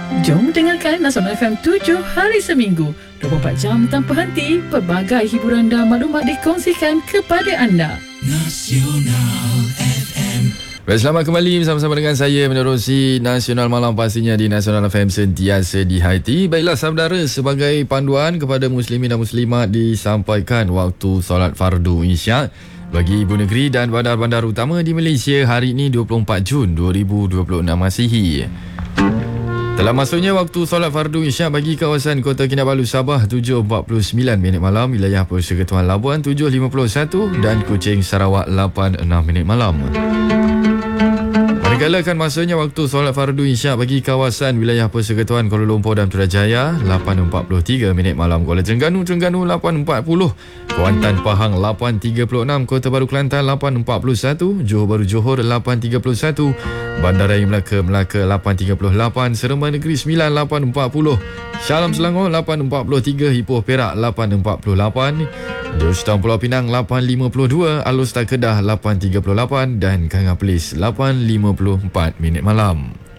Jom dengarkan Nasional FM 7 hari seminggu, 24 jam tanpa henti. Pelbagai hiburan dan maklumat dikongsikan kepada anda. Nasional FM. Baik, selamat kembali bersama-sama dengan saya menerusi Nasional Malam, pastinya di Nasional FM sentiasa di hati. Baiklah saudara, sebagai panduan kepada muslimin dan muslimat disampaikan waktu solat fardu Isyak bagi ibu negeri dan bandar-bandar utama di Malaysia hari ini 24 Jun 2026 Masihi. Telah masuknya waktu solat fardu Isyak bagi kawasan Kota Kinabalu Sabah 7.49 minit malam, wilayah Persekutuan Labuan 7.51 dan Kuching Sarawak 8.6 minit malam. Manakala akan masuknya waktu solat fardu Isyak bagi kawasan wilayah Persekutuan Kuala Lumpur dan Putrajaya 8.43 minit malam, Kuala Terengganu 8.40, Kuantan Pahang 8.36, Kota Baru Kelantan 8.41, Johor Bahru Johor 8.31, Bandaraya Melaka 8.38, Seremban Negeri 8.40, Shah Alam Selangor 8.43, Ipoh Perak 8.48, Jostang Pulau Pinang 8.52, Alor Star Kedah 8.38 dan Kanga Perlis 8.54 minit malam.